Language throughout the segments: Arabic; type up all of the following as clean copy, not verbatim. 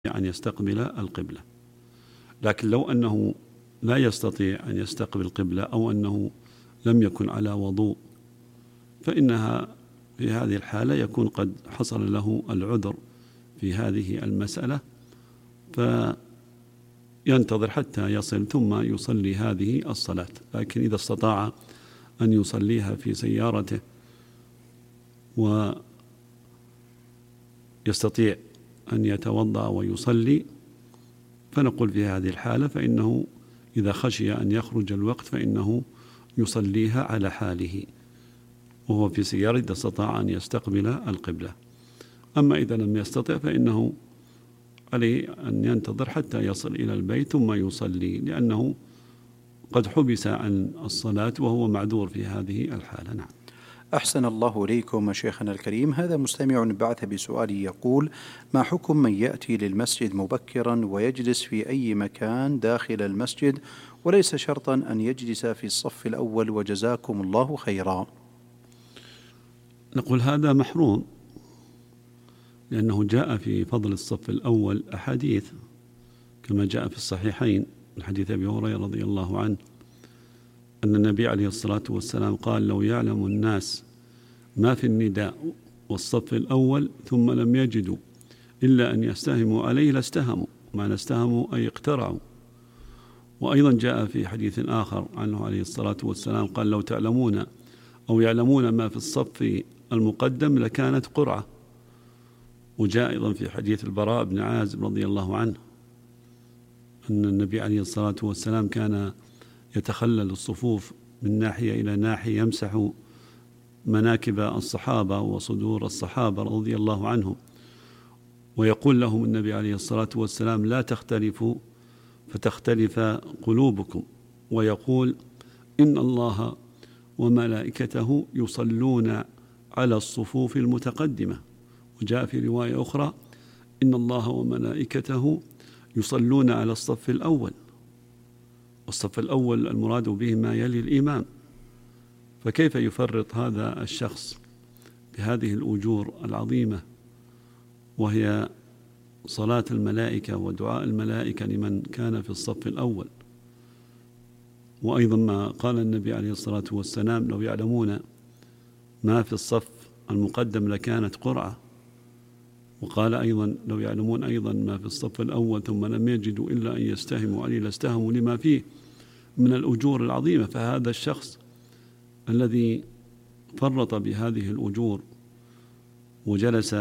أن يستقبل القبلة. لكن لو أنه لا يستطيع أن يستقبل القبلة أو أنه لم يكن على وضوء، فإنها في هذه الحالة يكون قد حصل له العذر في هذه المسألة، فينتظر حتى يصل ثم يصلي هذه الصلاة. لكن إذا استطاع أن يصليها في سيارته ويستطيع أن يتوضأ ويصلي، فنقول في هذه الحالة فإنه إذا خشي أن يخرج الوقت فإنه يصليها على حاله وهو في سيارة إذا استطاع أن يستقبل القبلة. أما إذا لم يستطع فإنه عليه أن ينتظر حتى يصل إلى البيت ثم يصلي، لأنه قد حبس عن الصلاة وهو معذور في هذه الحالة. نعم. أحسن الله إليكم شيخنا الكريم. هذا مستمع بعث بسؤال يقول: ما حكم من يأتي للمسجد مبكرا ويجلس في أي مكان داخل المسجد وليس شرطا أن يجلس في الصف الأول وجزاكم الله خيرا؟ نقول هذا محروم، لأنه جاء في فضل الصف الأول أحاديث كما جاء في الصحيحين من حديث أبي هريرة رضي الله عنه أن النبي عليه الصلاة والسلام قال: لو يعلم الناس ما في النداء والصف الأول ثم لم يجدوا إلا أن يستهموا عليه لاستهموا، ما استهموا أي اقترعوا. وأيضا جاء في حديث آخر عنه عليه الصلاة والسلام قال: لو تعلمون أو يعلمون ما في الصف المقدم لكانت قرعة. وجاء أيضا في حديث البراء بن عازب رضي الله عنه أن النبي عليه الصلاة والسلام كان يتخلل الصفوف من ناحية إلى ناحية، يمسح مناكب الصحابة وصدور الصحابة رضي الله عنهم، ويقول لهم النبي عليه الصلاة والسلام: لا تختلفوا فتختلف قلوبكم، ويقول: إن الله وملائكته يصلون على الصفوف المتقدمة. وجاء في رواية أخرى: إن الله وملائكته يصلون على الصف الأول. والصف الأول المراد به ما يلي الإمام، فكيف يفرط هذا الشخص بهذه الأجور العظيمة وهي صلاة الملائكة ودعاء الملائكة لمن كان في الصف الأول؟ وأيضا ما قال النبي عليه الصلاة والسلام: لو يعلمون ما في الصف المقدم لكانت قرعة. وقال أيضا: لو يعلمون أيضا ما في الصف الأول ثم لم يجدوا إلا أن يستهموا عليه لاستهموا لما فيه من الأجور العظيمة. فهذا الشخص الذي فرط بهذه الأجور وجلس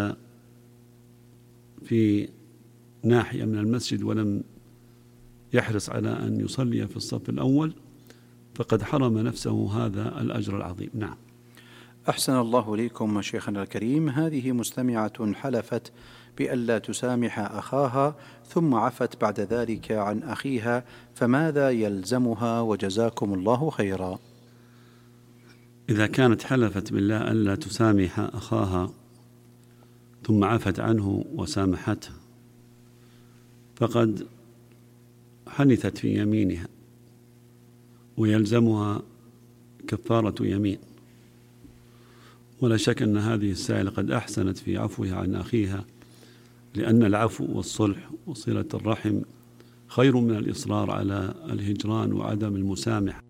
في ناحية من المسجد ولم يحرص على أن يصلي في الصف الأول فقد حرم نفسه هذا الأجر العظيم. نعم. أحسن الله إليكم شيخنا الكريم. هذه مستمعة حلفت بألا تسامح أخاها ثم عفت بعد ذلك عن أخيها، فماذا يلزمها وجزاكم الله خيرا؟ إذا كانت حلفت بالله ألا تسامح أخاها ثم عفت عنه وسامحته فقد حنثت في يمينها ويلزمها كفارة يمين. ولا شك أن هذه السائلة قد أحسنت في عفوها عن أخيها، لأن العفو والصلح وصلة الرحم خير من الإصرار على الهجران وعدم المسامحة.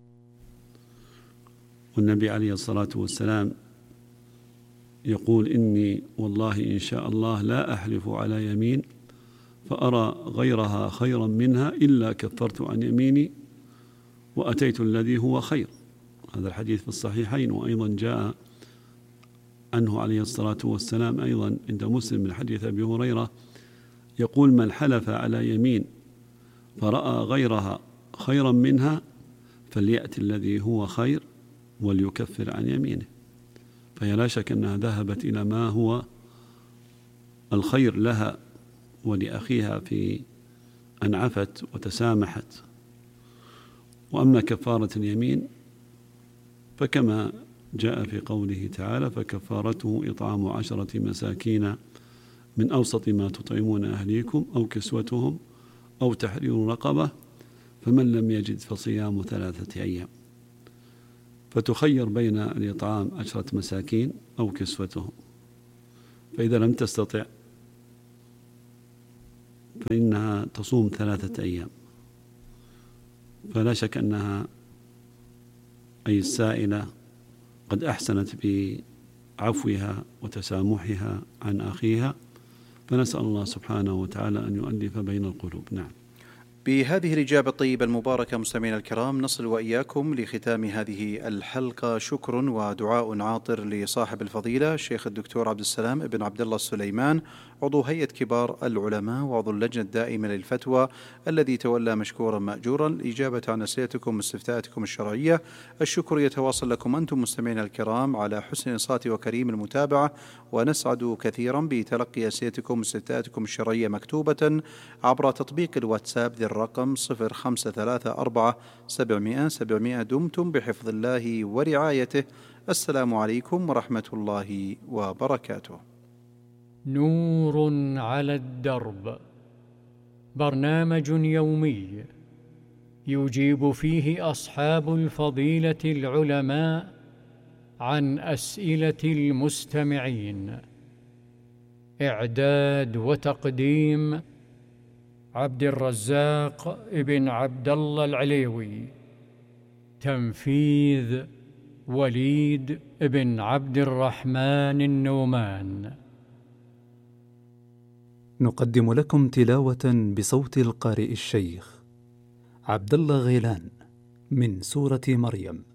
والنبي عليه الصلاة والسلام يقول: إني والله إن شاء الله لا أحلف على يمين فأرى غيرها خيرا منها إلا كفرت عن يميني وأتيت الذي هو خير. هذا الحديث في الصحيحين. وأيضا جاء عنه عليه الصلاة والسلام أيضا عند مسلم من حديث أبي هريرة يقول: من حلف على يمين فرأى غيرها خيرا منها فليأتي الذي هو خير وليكفر عن يمينه. فهي لا شك أنها ذهبت إلى ما هو الخير لها ولأخيها في أن عفت وتسامحت. وأما كفارة اليمين فكما جاء في قوله تعالى: فكفارته إطعام 10 مساكين من أوسط ما تطعمون أهليكم أو كسوتهم أو تحرير رقبة فمن لم يجد فصيام 3 أيام. فتخير بين الإطعام 10 مساكين أو كسوتهم، فإذا لم تستطع فإنها تصوم 3 أيام، فلا شك أنها أي السائلة قد أحسنت بعفوها وتسامحها عن أخيها، فنسأل الله سبحانه وتعالى أن يؤلف بين القلوب. نعم. بهذه الإجابة الطيبة المباركة مستمعينا الكرام نصل وإياكم لختام هذه الحلقة. شكر ودعاء عاطر لصاحب الفضيلة الشيخ الدكتور عبد السلام بن عبد الله السليمان، عضو هيئة كبار العلماء وعضو اللجنة الدائمة للفتوى، الذي تولى مشكورا مأجورا الإجابة عن أسئلتكم واستفتاءاتكم الشرعية. الشكر يتواصل لكم أنتم مستمعينا الكرام على حسن الإنصات وكريم المتابعة، ونسعد كثيرا بتلقي أسئلتكم واستفتاءاتكم الشرعية مكتوبة عبر تطبيق الواتساب ذي الرقم 0534 دمتم بحفظ الله ورعايته. السلام عليكم ورحمة الله وبركاته. نور على الدرب، برنامج يومي يجيب فيه أصحاب الفضيلة العلماء عن أسئلة المستمعين. إعداد وتقديم عبد الرزاق ابن عبد الله العليوي. تنفيذ وليد ابن عبد الرحمن النومان. نقدم لكم تلاوة بصوت القارئ الشيخ عبد الله غيلان من سورة مريم.